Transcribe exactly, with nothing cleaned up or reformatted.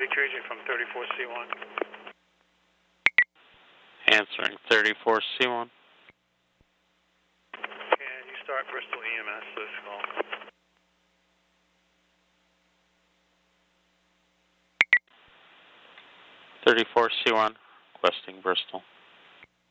Victory Agent from thirty-four C one. Answering thirty-four C one. Can you start Bristol E M S this call? thirty-four C one, requesting Bristol.